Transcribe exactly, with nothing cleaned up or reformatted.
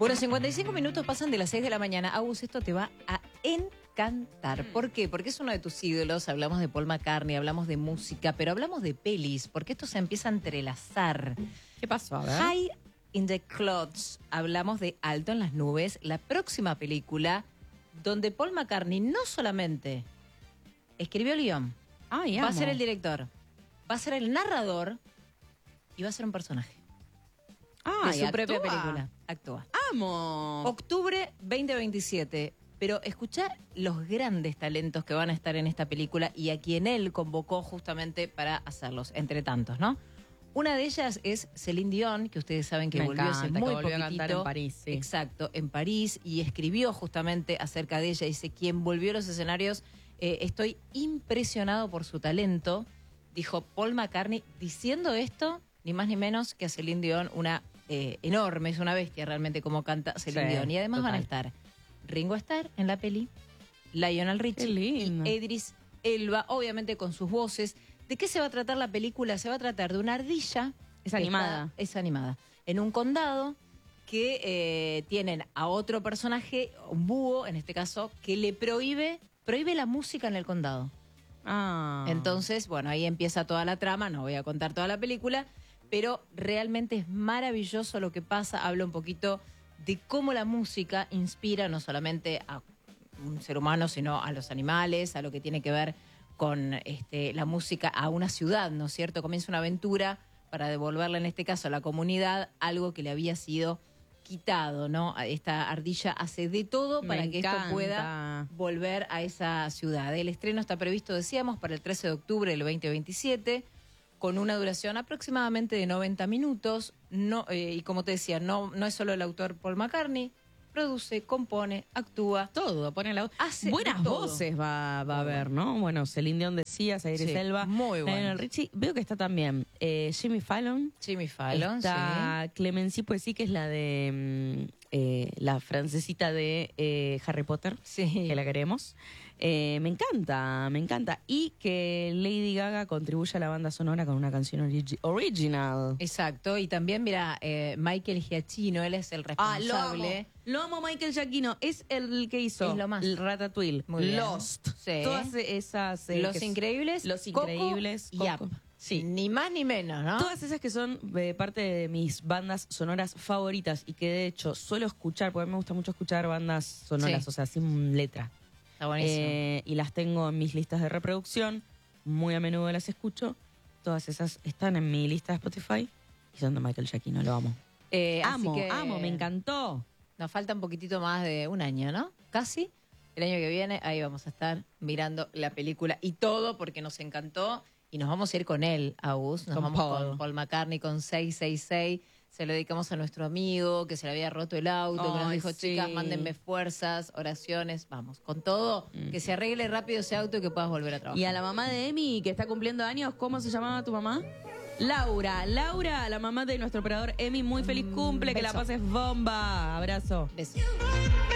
Bueno, cincuenta y cinco minutos pasan de las seis de la mañana. Agus, esto te va a encantar. ¿Por qué? Porque es uno de tus ídolos. Hablamos de Paul McCartney, hablamos de música, pero hablamos de pelis, porque esto se empieza a entrelazar. ¿Qué pasó? A ver. High in the Clouds. Hablamos de Alto en las Nubes, la próxima película donde Paul McCartney no solamente escribió el guión, Ay, va a amo. ser el director, va a ser el narrador y va a ser un personaje. Ay, de su propia actúa. película. Actúa. ¡Amo! Octubre veinte veintisiete. Pero escuchá los grandes talentos que van a estar en esta película y a quien él convocó justamente para hacerlos, entre tantos, ¿no? Una de ellas es Celine Dion, que ustedes saben que Me volvió hace encanta, muy que volvió poquitito. a cantar en París, sí. Exacto, en París, y escribió justamente acerca de ella. Dice, quien volvió a los escenarios, eh, estoy impresionado por su talento. Dijo Paul McCartney, diciendo esto, ni más ni menos que a Celine Dion, una eh, enorme, es una bestia realmente como canta Celine Sí, Dion. Y además total. van a estar Ringo Starr en la peli, Lionel Richie Qué lindo. y Idris Elba, obviamente con sus voces. ¿De qué se va a tratar la película? Se va a tratar de una ardilla. Es que animada. está- es animada. En un condado que eh, tienen a otro personaje, un búho en este caso, que le prohíbe, prohíbe la música en el condado. Ah. Entonces, bueno, ahí empieza toda la trama, no voy a contar toda la película, pero realmente es maravilloso lo que pasa. Habla un poquito de cómo la música inspira no solamente a un ser humano, sino a los animales, a lo que tiene que ver con este, la música a una ciudad, ¿no es cierto? Comienza una aventura para devolverle, en este caso, a la comunidad algo que le había sido quitado, ¿no? Esta ardilla hace de todo Me para que esto encanta. pueda volver a esa ciudad. El estreno está previsto, decíamos, para el trece de octubre del veinte veintisiete, con una duración aproximadamente de noventa minutos. No, eh, y como te decía, no, no es solo el autor Paul McCartney, produce, compone, actúa. Todo, pone la voz. Hace Buenas de todo. voces va, va a Todo. haber, ¿no? Bueno, Celine Dion decía, Idris Sí, Elba, muy Lionel buenas. Richie. Veo que está también eh, Jimmy Fallon. Jimmy Fallon, Está Clemency Poesy, que es la de mm, eh, la francesita de eh, Harry Potter, sí. Sí. que la queremos. Eh, me encanta, me encanta. Y que Lady Gaga contribuye a la banda sonora con una canción origi- original. Exacto, y también, mira, eh, Michael Giacchino, él es el Ah, lo amo. responsable. Lo amo, Michael Giacchino. Es el que hizo Es lo más. el Ratatouille, Muy bien. Lost. Sí. Todas esas... eh, Los que- Increíbles, Los Coco Increíbles. y Coco. Up. Sí. Ni más ni menos, ¿no? Todas esas que son eh, parte de mis bandas sonoras favoritas y que de hecho suelo escuchar, porque a mí me gusta mucho escuchar bandas sonoras, Sí. o sea, sin letra. Está buenísimo. Eh, y las tengo en mis listas de reproducción, muy a menudo las escucho. Todas esas están en mi lista de Spotify y son de Michael Giacchino, lo amo. Eh, así amo, que amo, me encantó. Nos falta un poquitito más de un año, ¿no? Casi. El año que viene, ahí vamos a estar mirando la película y todo porque nos encantó. Y nos vamos a ir con él, Agus. Nos Con vamos Paul. con Paul McCartney con seis seis seis. Se lo dedicamos a nuestro amigo que se le había roto el auto, que nos Ay, dijo, sí. chicas, mándenme fuerzas, oraciones. Vamos, con todo, que se arregle rápido ese auto y que puedas volver a trabajar. Y a la mamá de Emi, que está cumpliendo años, ¿cómo se llamaba tu mamá? Laura, Laura, la mamá de nuestro operador Emi, muy feliz cumple, que la beso. pases bomba. Abrazo. Besos.